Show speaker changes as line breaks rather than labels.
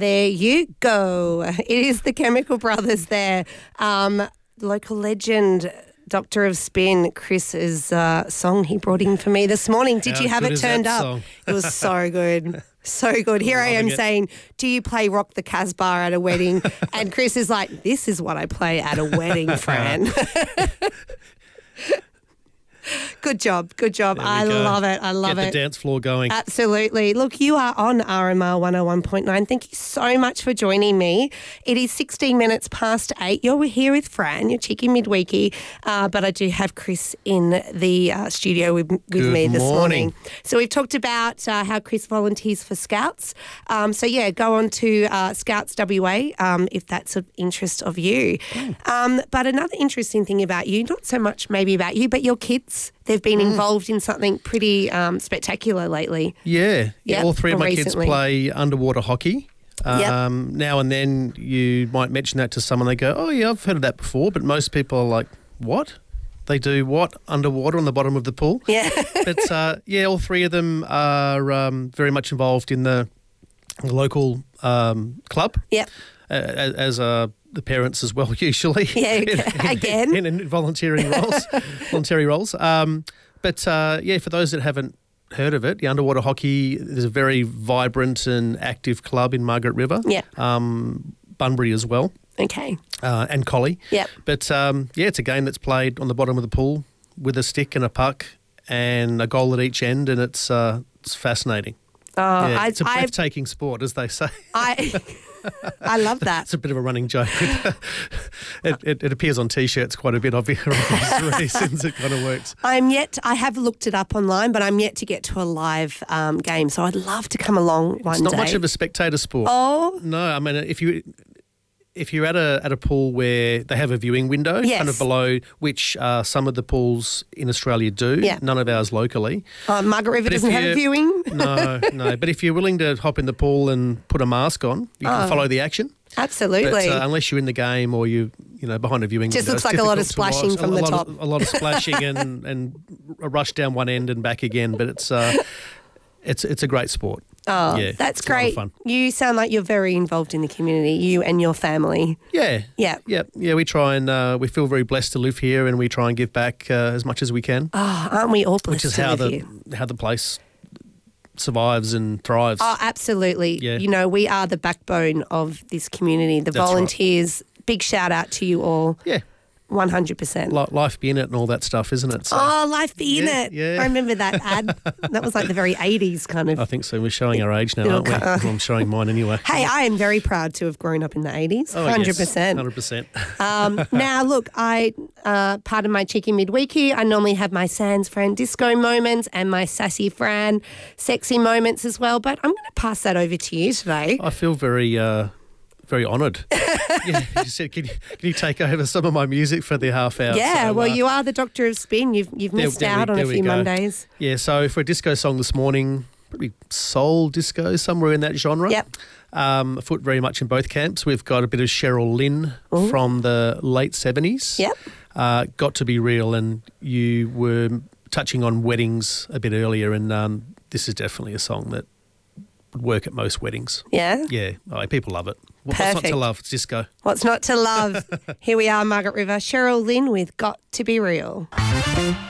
There you go. It is the Chemical Brothers there. Local legend, Doctor of Spin, Chris's song he brought in for me this morning. Did you have it turned up?
Song?
It was so good. So good. Here I am saying, do you play Rock the Casbah at a wedding? And Chris is like, this is what I play at a wedding, Fran. Good job. Good job. I love it. I love it.
Get the dance floor going.
Absolutely. Look, you are on RMR 101.9. Thank you so much for joining me. It is 16 minutes past 8. You're here with Fran, your cheeky midweeky, but I do have Chris in the studio with me this morning. So we've talked about how Chris volunteers for Scouts. Go on to Scouts WA if that's of interest of you. But another interesting thing about you, not so much maybe about you, but your kids. They've been involved in something pretty spectacular lately.
Yeah.
Yep.
All three of my
recently.
kids play underwater hockey. Now and then you might mention that to someone. They go, oh, yeah, I've heard of that before. But most people are like, what? They do what? Underwater on the bottom of the pool?
Yeah.
But, all three of them are very much involved in the local club.
Yep.
As the parents as well, usually.
Yeah, again.
in voluntary roles. For those that haven't heard of it, the underwater hockey is a very vibrant and active club in Margaret River.
Yeah.
Bunbury as well.
Okay.
And Collie.
Yep.
But, it's a game that's played on the bottom of the pool with a stick and a puck and a goal at each end, and it's fascinating. It's a breathtaking sport, as they say.
I love that.
It's a bit of a running joke. It appears on T-shirts quite a bit, obviously, since it kind of works.
I have looked it up online, but I'm yet to get to a live game, so I'd love to come along one day.
It's not much of a spectator sport.
Oh.
No, I mean, if you're at a pool where they have a viewing window,
yes.
kind of below, which some of the pools in Australia do, none of ours locally.
Margaret River doesn't have a viewing?
No. But if you're willing to hop in the pool and put a mask on, you can follow the action.
Absolutely.
But unless you're in the game or you behind a viewing window.
Just looks like a lot of splashing from the top.
A lot of splashing and a rush down one end and back again. But it's a great sport.
Oh,
yeah,
that's great.
Fun.
You sound like you're very involved in the community, you and your family.
Yeah.
Yeah.
Yeah, we try and we feel very blessed to live here, and we try and give back as much as we can.
Oh, aren't we all blessed
Which is
to live here?
how the place survives and thrives.
Oh, absolutely.
Yeah.
We are the backbone of this community. The volunteers, big shout out to you all.
Yeah.
100%.
Life be in it and all that stuff, isn't it? So,
life be in it.
Yeah.
I remember that ad. That was like the very 80s kind of.
I think so. We're showing our age now, aren't we? Well, I'm showing mine anyway.
Hey, I am very proud to have grown up in the 80s.
Oh,
100%.
Yes, 100%.
Now, look, part of my cheeky midweeky, I normally have my Sans Fran disco moments and my sassy Fran sexy moments as well, but I'm going to pass that over to you today.
I feel very honoured. You said, can you take over some of my music for the half hour?
Yeah,
so,
well, you are the Doctor of Spin. You've missed out on a few Mondays.
Yeah, so for a disco song this morning, probably soul disco, somewhere in that genre.
Yep.
Afoot very much in both camps. We've got a bit of Cheryl Lynn from the late 70s.
Yep.
Got to Be Real, and you were touching on weddings a bit earlier, and this is definitely a song that would work at most weddings.
Yeah?
Yeah. People love it. What's
Perfect.
not to love? It's disco.
What's not to love? Here we are, Margaret River. Cheryl Lynn with Got to Be Real.